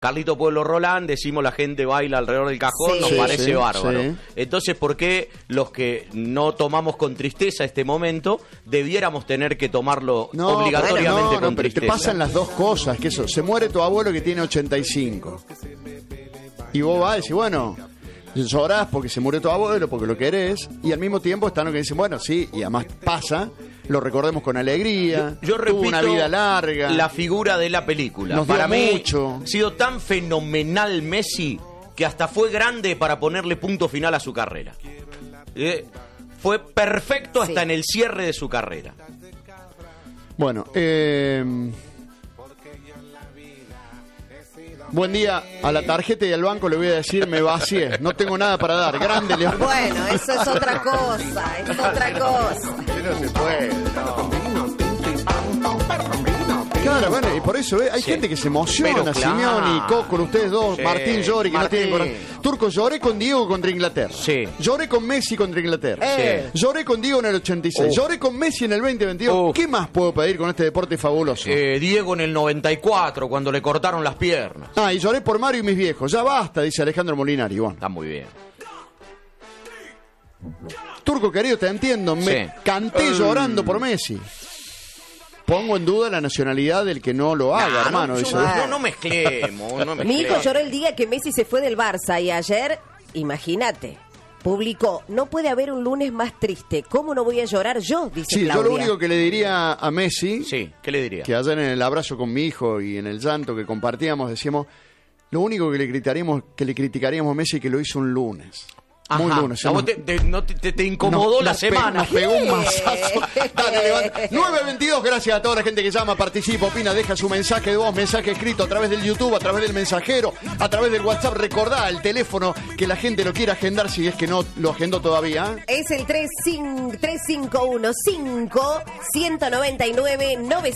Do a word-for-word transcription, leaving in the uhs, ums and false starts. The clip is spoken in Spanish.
Carlito Pueblo Roland, decimos la gente baila alrededor del cajón, Sí. nos Sí, parece sí, bárbaro. sí. Entonces, ¿por qué los que no tomamos con tristeza este momento debiéramos tener que tomarlo No, obligatoriamente bueno, no, con no, pero te tristeza? pasan las dos cosas, que eso, se muere tu abuelo que tiene ochenta y cinco. Y vos vas y decís, bueno, llorás porque se murió tu abuelo, porque lo querés, y al mismo tiempo están los que dicen, bueno, sí, y además pasa, lo recordemos con alegría, Yo repito, tuvo una vida larga. la figura de la película. Nos dio para mí mucho. ha sido tan fenomenal Messi que hasta fue grande para ponerle punto final a su carrera. Eh, fue perfecto hasta Sí. en el cierre de su carrera. Bueno, eh... buen día. A la tarjeta y al banco le voy a decir, me vacié, no tengo nada para dar. Grande, León. Bueno, eso es otra cosa, es otra cosa. No se puede, no. Claro, bueno, y por eso ¿eh? hay Sí. gente que se emociona, Pero claro. Simeone y Coco, ustedes dos, Sí. Martín, Llori, que Martín. no tienen corazón. Turco, lloré con Diego contra Inglaterra. Sí. Lloré con Messi contra Inglaterra. Eh. Lloré con Diego en el ochenta y seis. Uf. Lloré con Messi en el veinte veintidós. Uf. ¿Qué más puedo pedir con este deporte fabuloso? Eh, Diego en el noventa y cuatro, cuando le cortaron las piernas. Ah, y lloré por Mario y mis viejos. Ya basta, dice Alejandro Molinari. Bueno. Está muy bien. Turco, querido, te entiendo. Me Sí. canté Eh. llorando por Messi. Pongo en duda la nacionalidad del que no lo haga, Nah, hermano. no, dice. no, no, no mezclemos, no Mi mezclemos. hijo lloró el día que Messi se fue del Barça y ayer, imagínate, publicó, no puede haber un lunes más triste. ¿Cómo no voy a llorar yo? Dice Sí, Claudia. yo lo único que le diría a Messi, Sí, ¿qué le diría? que ayer en el abrazo con mi hijo y en el llanto que compartíamos, decíamos, lo único que le criticaríamos, que le criticaríamos a Messi es que lo hizo un lunes. Muy Ajá. lunes. ¿A vos Nos- te, te- no te- te- te incomodó nos- la nos pe- semana? Nos pegó un ¿Qué? masazo. Dale, levanta. nueve veintidós, gracias a toda la gente que llama, participa, opina, deja su mensaje de voz, mensaje escrito a través del YouTube, a través del mensajero, a través del WhatsApp. Recordá el teléfono que la gente lo quiera agendar si es que no lo agendó todavía. Es el tres cinco uno cinco, uno nueve nueve, nueve